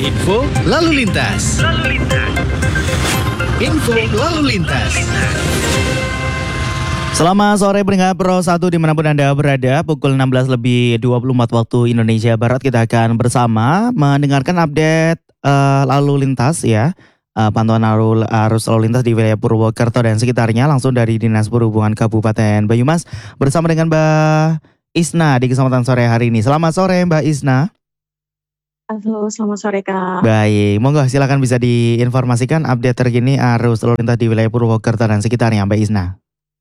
Info lalu lintas. Info lalu lintas. Selamat sore pendengar Pro 1 dimanapun Anda berada. Pukul 16:24 waktu Indonesia Barat kita akan bersama mendengarkan update lalu lintas ya. Pantauan arus lalu lintas di wilayah Purwokerto dan sekitarnya langsung dari Dinas Perhubungan Kabupaten Banyumas bersama dengan Mbak Isna di kesempatan sore hari ini. Selamat sore Mbak Isna. Halo, selamat sore Kak. Baik, monggo silakan bisa diinformasikan update terkini arus lalu lintas di wilayah Purwokerto dan sekitarnya Mbak Isna.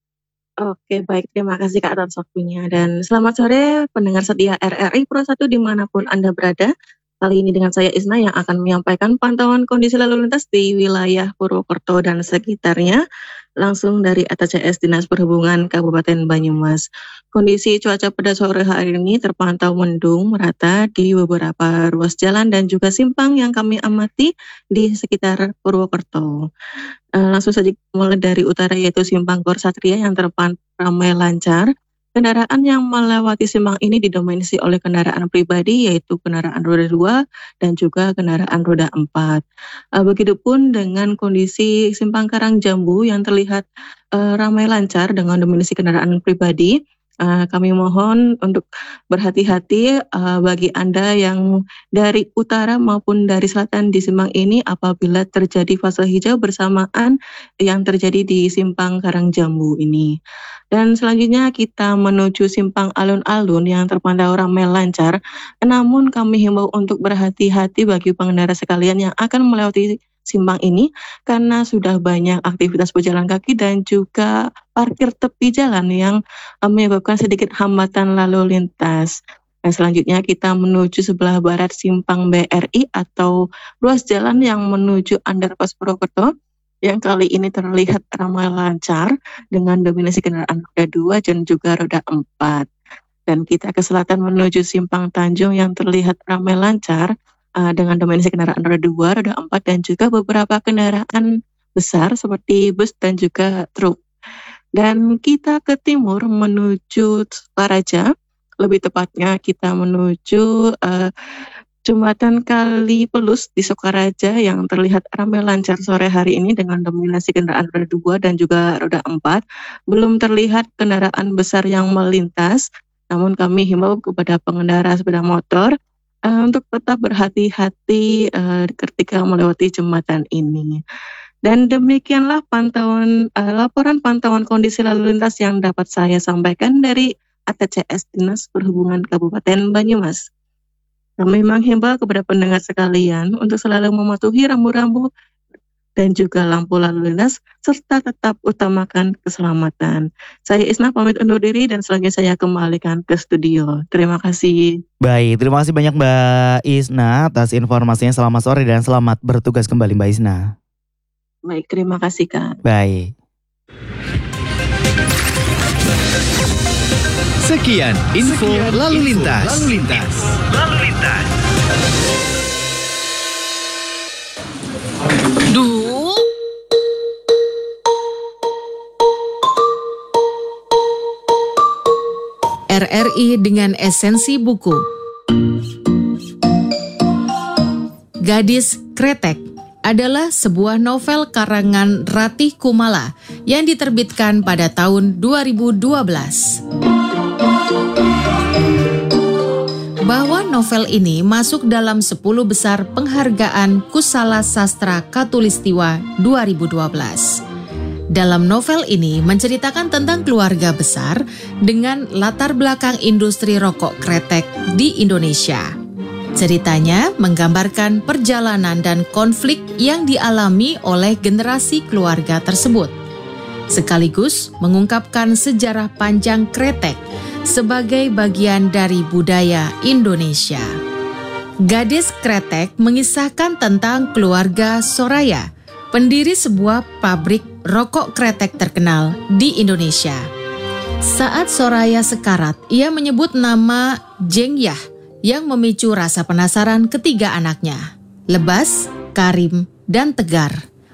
Oke, baik. Terima kasih Kak atas waktunya. Dan selamat sore pendengar setia RRI Pro 1 dimanapun Anda berada. Kali ini dengan saya Isna yang akan menyampaikan pantauan kondisi lalu lintas di wilayah Purwokerto dan sekitarnya langsung dari ATCS Dinas Perhubungan Kabupaten Banyumas. Kondisi cuaca pada sore hari ini terpantau mendung merata di beberapa ruas jalan dan juga simpang yang kami amati di sekitar Purwokerto. Langsung saja mulai dari utara yaitu simpang Gor Satria yang terpantau ramai lancar. Kendaraan yang melewati simpang ini didominasi oleh kendaraan pribadi yaitu kendaraan roda 2 dan juga kendaraan roda 4. Begitupun dengan kondisi simpang Karang Jambu yang terlihat ramai lancar dengan dominasi kendaraan pribadi. Kami mohon untuk berhati-hati bagi Anda yang dari utara maupun dari selatan di simpang ini apabila terjadi fase hijau bersamaan yang terjadi di simpang Karang Jambu ini. Dan selanjutnya kita menuju simpang alun-alun yang terpantau ramai lancar. Namun kami himbau untuk berhati-hati bagi pengendara sekalian yang akan melewati simpang ini karena sudah banyak aktivitas pejalan kaki dan juga parkir tepi jalan yang menyebabkan sedikit hambatan lalu lintas. Dan selanjutnya kita menuju sebelah barat simpang BRI atau ruas jalan yang menuju Underpass Purwokerto yang kali ini terlihat ramai lancar dengan dominasi kendaraan roda 2 dan juga roda 4. Dan kita ke selatan menuju simpang Tanjung yang terlihat ramai lancar dengan dominasi kendaraan roda 2, roda 4 dan juga beberapa kendaraan besar seperti bus dan juga truk. Dan kita ke timur menuju Sukaraja, lebih tepatnya kita menuju Jembatan Kali Pelus di Sukaraja yang terlihat ramai lancar sore hari ini dengan dominasi kendaraan roda 2 dan juga roda 4. Belum terlihat kendaraan besar yang melintas, namun kami himbau kepada pengendara sepeda motor untuk tetap berhati-hati ketika melewati jembatan ini. Dan demikianlah laporan pantauan kondisi lalu lintas yang dapat saya sampaikan dari ATCS Dinas Perhubungan Kabupaten Banyumas. Kami menghimbau kepada pendengar sekalian untuk selalu mematuhi rambu-rambu dan juga lampu lalu lintas serta tetap utamakan keselamatan. Saya Isna pamit undur diri dan selanjutnya saya kembalikan ke studio. Terima kasih. Baik, terima kasih banyak Mbak Isna atas informasinya. Selamat sore dan selamat bertugas kembali Mbak Isna. Baik, terima kasih Kak. Baik. Sekian info lalu lintas. Duh. RRI dengan esensi buku. Gadis Kretek adalah sebuah novel karangan Ratih Kumala yang diterbitkan pada tahun 2012. Bahwa novel ini masuk dalam 10 besar penghargaan Kusala Sastra Katulistiwa 2012. Dalam novel ini menceritakan tentang keluarga besar dengan latar belakang industri rokok kretek di Indonesia. Ceritanya menggambarkan perjalanan dan konflik yang dialami oleh generasi keluarga tersebut, sekaligus mengungkapkan sejarah panjang kretek sebagai bagian dari budaya Indonesia. Gadis Kretek mengisahkan tentang keluarga Soraya, pendiri sebuah pabrik rokok kretek terkenal di Indonesia. Saat Soraya sekarat, ia menyebut nama Jengyah yang memicu rasa penasaran ketiga anaknya, Lebas, Karim, dan Tegar.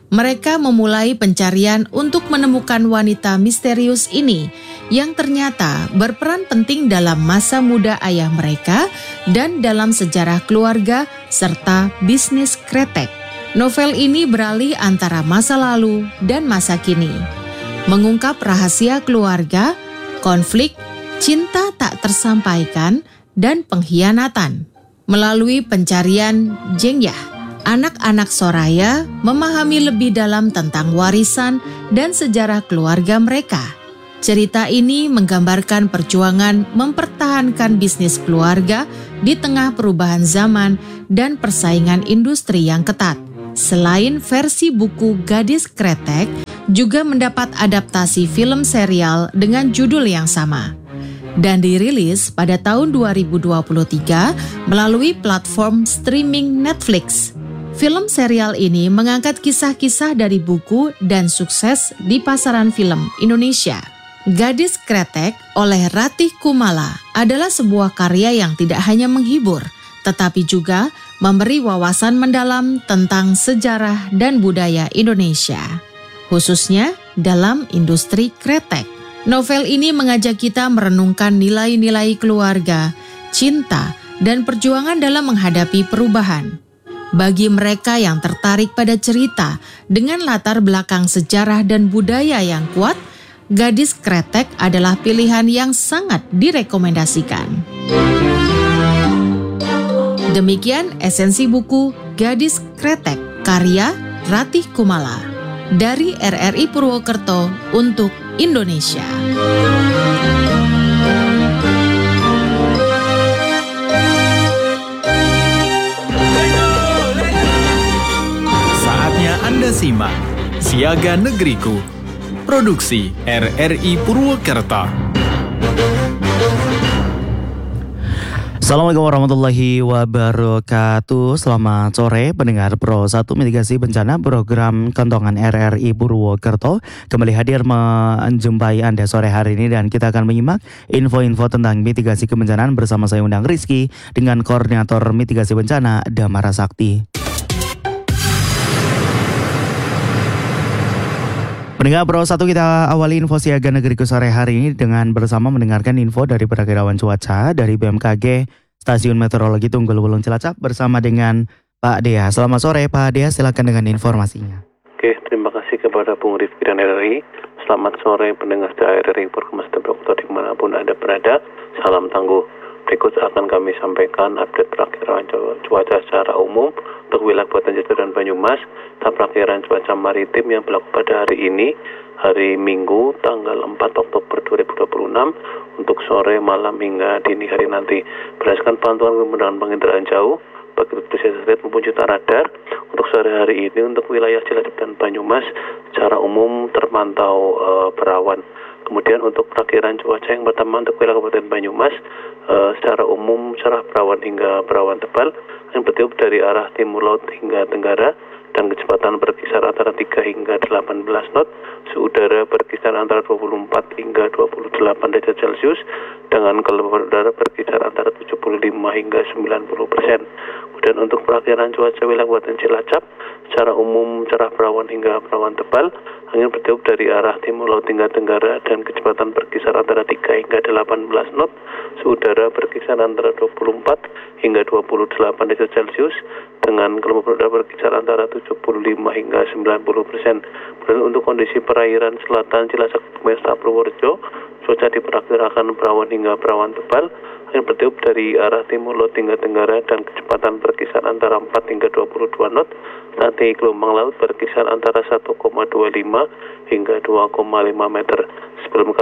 Mereka memulai pencarian untuk menemukan wanita misterius ini yang ternyata berperan penting dalam masa muda ayah mereka dan dalam sejarah keluarga serta bisnis kretek. Novel ini beralih antara masa lalu dan masa kini, mengungkap rahasia keluarga, konflik, cinta tak tersampaikan, dan pengkhianatan. Melalui pencarian Jengyah, anak-anak Soraya memahami lebih dalam tentang warisan dan sejarah keluarga mereka. Cerita ini menggambarkan perjuangan mempertahankan bisnis keluarga di tengah perubahan zaman dan persaingan industri yang ketat. Selain versi buku Gadis Kretek, juga mendapat adaptasi film serial dengan judul yang sama dan dirilis pada tahun 2023 melalui platform streaming Netflix. Film serial ini mengangkat kisah-kisah dari buku dan sukses di pasaran film Indonesia. Gadis Kretek oleh Ratih Kumala adalah sebuah karya yang tidak hanya menghibur, tetapi juga memberi wawasan mendalam tentang sejarah dan budaya Indonesia, khususnya dalam industri kretek. Novel ini mengajak kita merenungkan nilai-nilai keluarga, cinta, dan perjuangan dalam menghadapi perubahan. Bagi mereka yang tertarik pada cerita dengan latar belakang sejarah dan budaya yang kuat, Gadis Kretek adalah pilihan yang sangat direkomendasikan. Demikian esensi buku Gadis Kretek karya Ratih Kumala dari RRI Purwokerto untuk Indonesia. Saatnya Anda simak Siaga Negeriku, produksi RRI Purwokerto. Assalamualaikum warahmatullahi wabarakatuh. Selamat sore pendengar Pro 1 Mitigasi Bencana program Kentongan RRI Purwokerto. Kembali hadir menjumpai Anda sore hari ini dan kita akan menyimak info-info tentang mitigasi kebencanaan bersama saya Undang Rizky dengan Koordinator Mitigasi Bencana Damara Sakti. Pendengar Pro 1, kita awali info Siaga Negeriku sore hari ini dengan bersama mendengarkan info dari perakiraan cuaca dari BMKG Stasiun Meteorologi Tunggul Wulung Cilacap bersama dengan Pak Dea. Selamat sore Pak Dea, silakan dengan informasinya. Oke, terima kasih kepada Bung Rifki dan RRI. Selamat sore pendengar RRI Purwokerto dimanapun Anda berada. Salam tangguh. Berikut akan kami sampaikan update perakiraan cuaca secara umum untuk wilayah Kabupaten Cianjur dan Banyumas. Perakiraan cuaca maritim yang berlaku pada hari ini, hari Minggu, tanggal 4 Oktober 2026, untuk sore, malam, hingga dini hari nanti. Berdasarkan pantauan menggunakan penginderaan jauh, baik itu satelit maupun juta radar, untuk sore hari ini untuk wilayah Cilacap dan Banyumas secara umum terpantau berawan. Kemudian untuk perakiraan cuaca yang pertama untuk wilayah Kabupaten Banyumas, secara umum cerah berawan hingga berawan tebal yang bertiup dari arah timur laut hingga tenggara dan kecepatan berkisar antara 3 hingga 18 knot, suhu udara berkisar antara 24 hingga 28 derajat Celcius dengan kelembapan udara berkisar antara 75 hingga 90%. Kemudian untuk perakiraan cuaca wilayah Kabupaten Cilacap, secara umum cerah berawan hingga berawan tebal, angin bertiup dari arah timur laut hingga tenggara dan kecepatan berkisar antara 3 hingga 18 knot, suhu udara berkisar antara 24 hingga 28 derajat Celcius dengan kelembapan udara berkisar antara 75 hingga 90%. Kemudian untuk kondisi perairan selatan Cilacap, Mesta, Purworejo, cuaca diperkirakan berawan hingga berawan tebal, angin bertiup dari arah timur laut hingga tenggara dan kecepatan berkisar antara 4 hingga 22 knot. Nanti gelombang laut berkisar antara 1,25 hingga 2,5 meter. Sebelum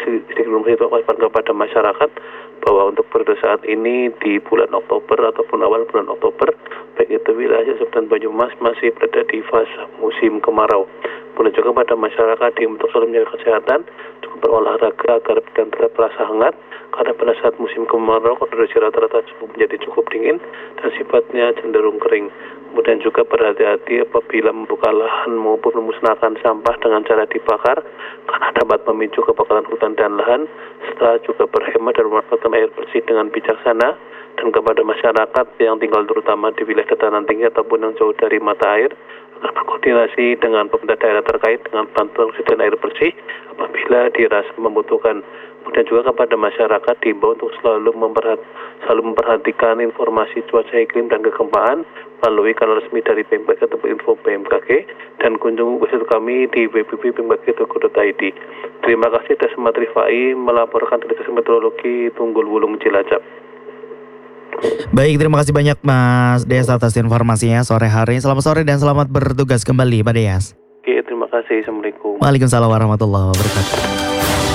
itu kepada masyarakat bahwa untuk periode saat ini di bulan Oktober ataupun awal bulan Oktober, baik itu wilayah Cilacap dan Banyumas masih berada di fase musim kemarau. Kemudian juga pada masyarakat untuk selalu menjaga kesehatan, cukup berolahraga agar badan tetap terasa hangat, karena pada saat musim kemarau kondisi rata-rata menjadi cukup dingin dan sifatnya cenderung kering. Kemudian juga berhati-hati apabila membuka lahan maupun memusnahkan sampah dengan cara dibakar, karena dapat memicu kebakaran hutan dan lahan, serta juga berhemat dan memanfaatkan air bersih dengan bijaksana. Dan kepada masyarakat yang tinggal terutama di wilayah dataran tinggi ataupun yang jauh dari mata air, berkoordinasi dengan pemerintah daerah terkait dengan bantuan oksigen air bersih apabila dirasa membutuhkan. Kemudian juga kepada masyarakat diimbau untuk selalu memperhatikan informasi cuaca iklim dan kegempaan melalui kanal resmi dari BMKG atau info BMKG dan kunjungi website kami di www.bmkg.go.id. Terima kasih. Desmat Rifai melaporkan dari Stasiun Meteorologi Tunggul Wulung Cilacap. Baik, terima kasih banyak Mas Deyas atas informasinya sore hari. Selamat sore dan selamat bertugas kembali Pak Deyas. Oke, terima kasih. Assalamualaikum. Waalaikumsalam warahmatullahi wabarakatuh.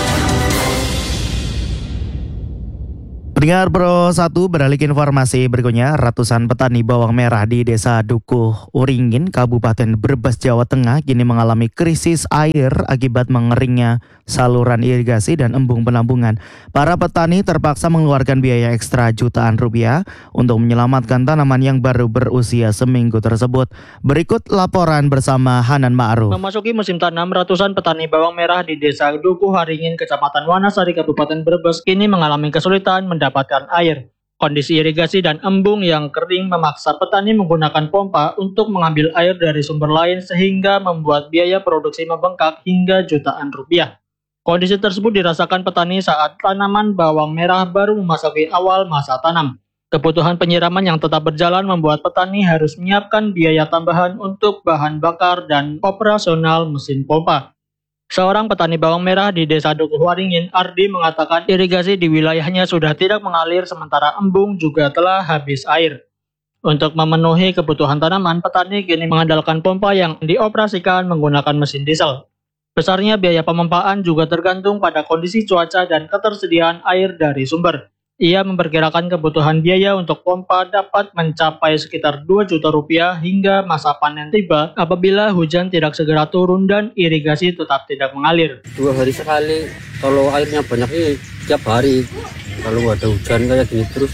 Pendengar Pro 1, beralih ke informasi berikutnya. Ratusan petani bawang merah di Desa Dukuh Uringin, Kabupaten Brebes, Jawa Tengah kini mengalami krisis air akibat mengeringnya saluran irigasi dan embung penampungan. Para petani terpaksa mengeluarkan biaya ekstra jutaan rupiah untuk menyelamatkan tanaman yang baru berusia seminggu tersebut. Berikut laporan bersama Hanan Ma'ruf. Memasuki musim tanam, ratusan petani bawang merah di Desa Dukuh Haringin, Kecamatan Wanasari, Kabupaten Brebes kini mengalami kesulitan mendapatkan air. Kondisi irigasi dan embung yang kering memaksa petani menggunakan pompa untuk mengambil air dari sumber lain sehingga membuat biaya produksi membengkak hingga jutaan rupiah. Kondisi tersebut dirasakan petani saat tanaman bawang merah baru memasuki awal masa tanam. Kebutuhan penyiraman yang tetap berjalan membuat petani harus menyiapkan biaya tambahan untuk bahan bakar dan operasional mesin pompa. Seorang petani bawang merah di Desa Dukuh Waringin, Ardi, mengatakan irigasi di wilayahnya sudah tidak mengalir sementara embung juga telah habis air. Untuk memenuhi kebutuhan tanaman, petani kini mengandalkan pompa yang dioperasikan menggunakan mesin diesel. Besarnya biaya pemompaan juga tergantung pada kondisi cuaca dan ketersediaan air dari sumber. Ia memperkirakan kebutuhan biaya untuk pompa dapat mencapai sekitar 2 juta rupiah hingga masa panen tiba apabila hujan tidak segera turun dan irigasi tetap tidak mengalir. 2 hari sekali, kalau airnya banyak ini tiap hari. Kalau ada hujan kayak gini terus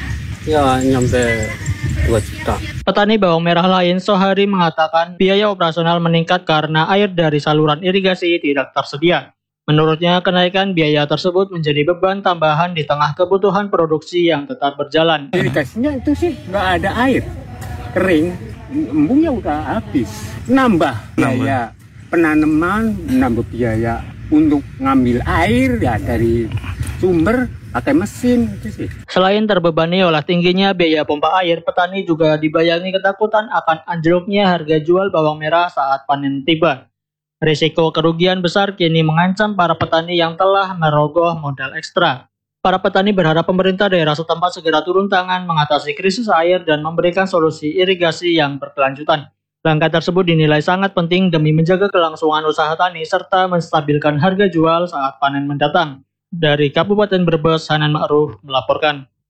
ya nyampe 2 juta. Petani bawang merah lain, Sohari, mengatakan biaya operasional meningkat karena air dari saluran irigasi tidak tersedia. Menurutnya, kenaikan biaya tersebut menjadi beban tambahan di tengah kebutuhan produksi yang tetap berjalan. Irigasinya itu sih nggak ada air, kering, embungnya udah habis. Nambah biaya penanaman, nambah biaya untuk ngambil air ya dari sumber pakai mesin itu sih. Selain terbebani oleh tingginya biaya pompa air, petani juga dibayangi ketakutan akan anjloknya harga jual bawang merah saat panen tiba. Risiko kerugian besar kini mengancam para petani yang telah merogoh modal ekstra. Para petani berharap pemerintah daerah setempat segera turun tangan mengatasi krisis air dan memberikan solusi irigasi yang berkelanjutan. Langkah tersebut dinilai sangat penting demi menjaga kelangsungan usaha tani serta menstabilkan harga jual saat panen mendatang. Dari Kabupaten Brebes, Hanan Ma'ruf melaporkan.